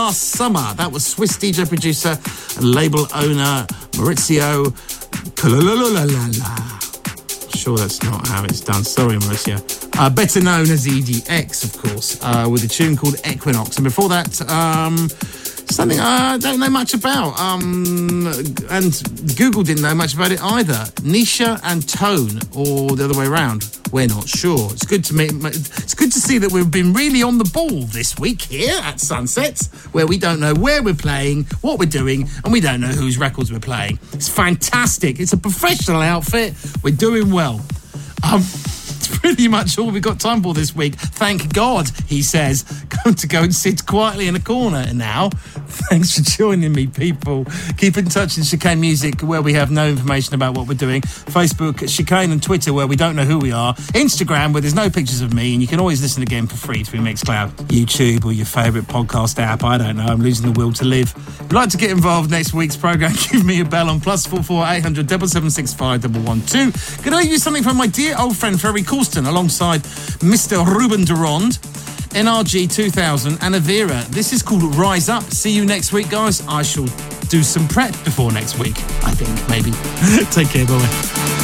Last Summer. That was Swiss DJ producer and label owner Maurizio Kalalalala. Sure, that's not how it's done. Sorry, Mauricio. Better known as EDX, of course, with a tune called Equinox. And before that, something I don't know much about. And Google didn't know much about it either. Nisha and Tone, or the other way around. We're not sure. It's good to see that we've been really on the ball this week here at Sunsets, where we don't know where we're playing, what we're doing, and we don't know whose records we're playing. It's fantastic. It's a professional outfit. We're doing well. It's pretty much all we've got time for this week. Thank God, he says. Going to go and sit quietly in a corner now. Thanks for joining me, people. Keep in touch in Chicane Music, where we have no information about what we're doing. Facebook, Chicane, and Twitter, where we don't know who we are. Instagram, where there's no pictures of me, and you can always listen again for free through Mixcloud, YouTube, or your favourite podcast app. I don't know. I'm losing the will to live. If you'd like to get involved next week's programme, give me a bell on +44 800 775 112. Could I use something from my dear old friend Ferry Corsten alongside Mr. Ruben Durand, NRG 2000 and Avira. This is called Rise Up. See you next week, guys. I shall do some prep before next week, I think, maybe. Take care, bye.